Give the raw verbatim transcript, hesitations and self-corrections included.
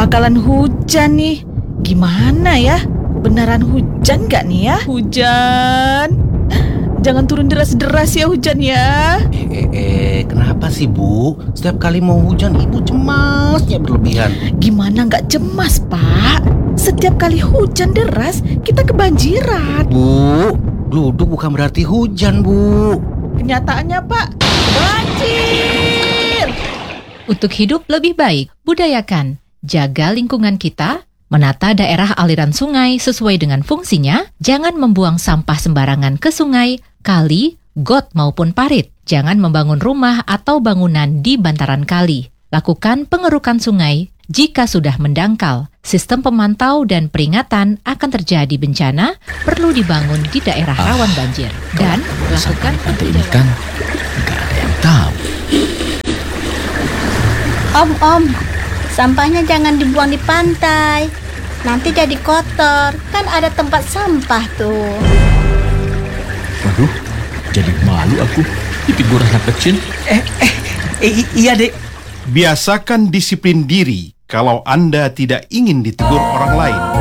bakalan hujan nih. Gimana ya? Beneran hujan gak nih ya? Hujan. Jangan turun deras-deras ya hujan ya. Eh, eh, eh, kenapa sih Bu? Setiap kali mau hujan Ibu cemasnya berlebihan. Gimana gak cemas, Pak? Setiap kali hujan deras, kita kebanjiran. Bu, gluduk bukan berarti hujan, Bu. Kenyataannya, Pak, banjir. Untuk hidup lebih baik, budayakan jaga lingkungan kita, menata daerah aliran sungai sesuai dengan fungsinya, jangan membuang sampah sembarangan ke sungai, kali, got maupun parit. Jangan membangun rumah atau bangunan di bantaran kali. Lakukan pengerukan sungai jika sudah mendangkal. Sistem pemantau dan peringatan akan terjadi bencana perlu dibangun di daerah Ah, rawan banjir. Dan lakukan Tante ini kan nggak ada yang tahu. Om, om, sampahnya jangan dibuang di pantai. Nanti jadi kotor. Kan ada tempat sampah tuh. Waduh, jadi malu aku ditegur anak kecil. Eh, eh, eh, iya dek. Biasakan disiplin diri kalau Anda tidak ingin ditegur orang lain.